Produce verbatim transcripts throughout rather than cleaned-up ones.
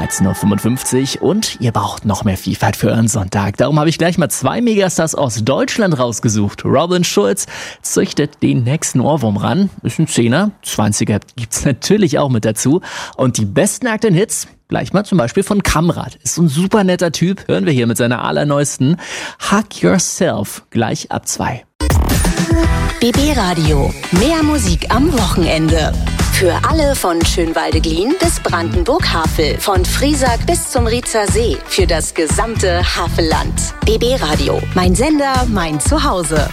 dreizehn Uhr fünfundfünfzig und ihr braucht noch mehr Vielfalt für euren Sonntag. Darum habe ich gleich mal zwei Megastars aus Deutschland rausgesucht. Robin Schulz züchtet den nächsten Ohrwurm ran. Ist ein Zehner, zwanziger gibt's natürlich auch mit dazu. Und die besten aktuellen Hits, gleich mal zum Beispiel von Kamrat. Ist so ein super netter Typ, hören wir hier mit seiner allerneuesten Hug Yourself, gleich ab zwei. B B Radio, mehr Musik am Wochenende. Für alle von Schönwalde-Glien bis Brandenburg-Havel, von Friesack bis zum Rietzer See, für das gesamte Havelland. B B Radio, mein Sender, mein Zuhause.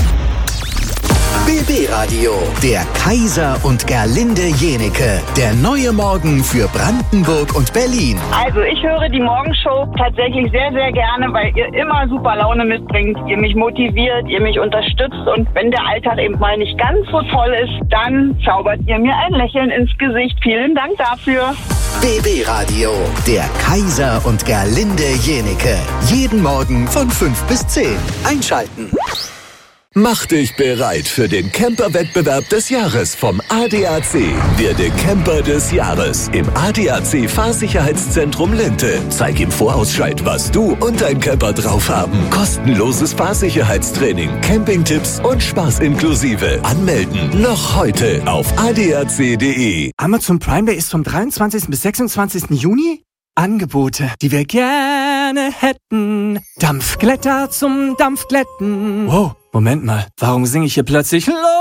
B B Radio, der Kaiser und Gerlinde Jenike, der neue Morgen für Brandenburg und Berlin. Also ich höre die Morgenshow tatsächlich sehr, sehr gerne, weil ihr immer super Laune mitbringt, ihr mich motiviert, ihr mich unterstützt und wenn der Alltag eben mal nicht ganz so toll ist, dann zaubert ihr mir ein Lächeln ins Gesicht. Vielen Dank dafür. B B Radio, der Kaiser und Gerlinde Jenike, jeden Morgen von fünf bis zehn. Einschalten. Mach dich bereit für den Camper-Wettbewerb des Jahres vom A D A C. Werde Camper des Jahres im A D A C Fahrsicherheitszentrum Linte. Zeig im Vorausscheid, was du und dein Camper drauf haben. Kostenloses Fahrsicherheitstraining, Campingtipps und Spaß inklusive. Anmelden noch heute auf a d a c punkt d e. Amazon Prime Day ist vom dreiundzwanzigsten bis sechsundzwanzigsten Juni. Angebote, die wir gerne hätten. Dampfglätter zum Dampfglätten. Wow, Moment mal, warum singe ich hier plötzlich